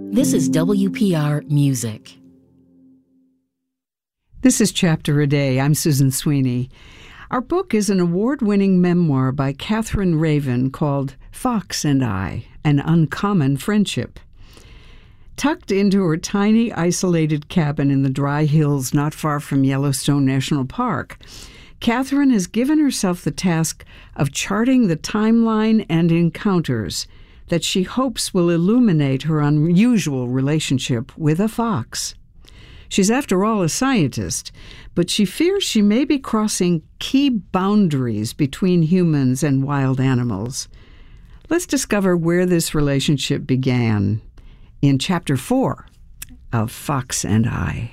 This is WPR Music. This is Chapter a Day. I'm Susan Sweeney. Our book is an award-winning memoir by Catherine Raven called Fox and I, An Uncommon Friendship. Tucked into her tiny, isolated cabin in the dry hills not far from Yellowstone National Park, Catherine has given herself the task of charting the timeline and encounters that she hopes will illuminate her unusual relationship with a fox. She's, after all, a scientist, but she fears she may be crossing key boundaries between humans and wild animals. Let's discover where this relationship began in Chapter 4 of Fox and I.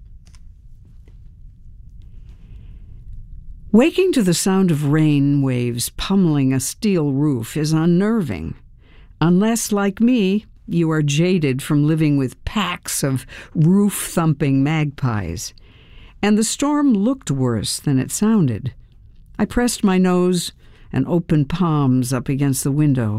Waking to the sound of rain waves pummeling a steel roof is unnerving, unless, like me, you are jaded from living with packs of roof-thumping magpies. And the storm looked worse than it sounded. I pressed my nose and open palms up against the window.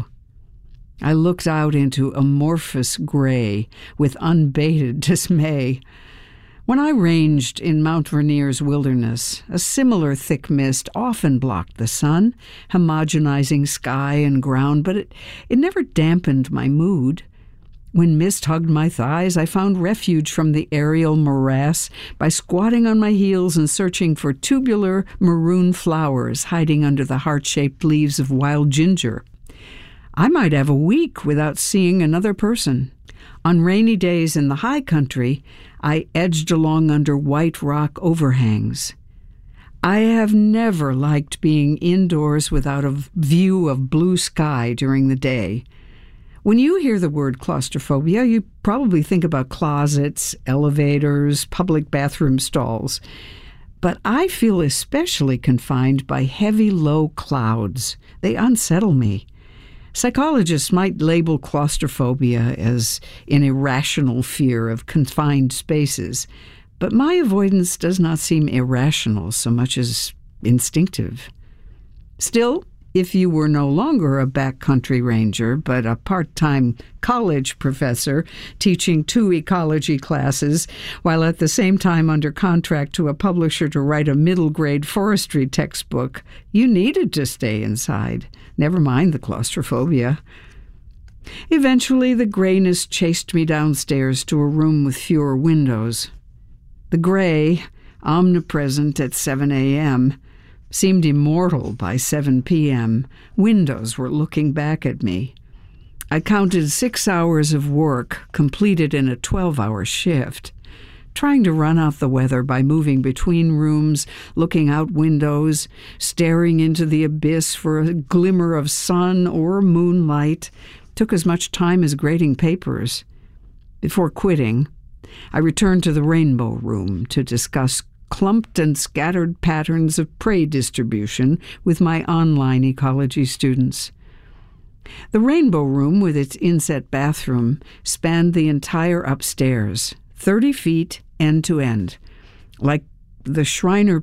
I looked out into amorphous gray with unbated dismay. When I ranged in Mount Rainier's wilderness, a similar thick mist often blocked the sun, homogenizing sky and ground, but it never dampened my mood. When mist hugged my thighs, I found refuge from the aerial morass by squatting on my heels and searching for tubular maroon flowers hiding under the heart-shaped leaves of wild ginger. I might have a week without seeing another person. On rainy days in the high country, I edged along under white rock overhangs. I have never liked being indoors without a view of blue sky during the day. When you hear the word claustrophobia, you probably think about closets, elevators, public bathroom stalls. But I feel especially confined by heavy, low clouds. They unsettle me. Psychologists might label claustrophobia as an irrational fear of confined spaces, but my avoidance does not seem irrational so much as instinctive. Still, if you were no longer a backcountry ranger, but a part-time college professor teaching 2 ecology classes, while at the same time under contract to a publisher to write a middle-grade forestry textbook, you needed to stay inside. Never mind the claustrophobia. Eventually, the grayness chased me downstairs to a room with fewer windows. The gray, omnipresent at 7 a.m., seemed immortal by 7 p.m. Windows were looking back at me. I counted 6 hours of work completed in a 12-hour shift, trying to run out the weather by moving between rooms, looking out windows, staring into the abyss for a glimmer of sun or moonlight, took as much time as grading papers. Before quitting, I returned to the rainbow room to discuss clumped and scattered patterns of prey distribution with my online ecology students. The rainbow room, with its inset bathroom, spanned the entire upstairs, 30 feet end to end, like the Shriner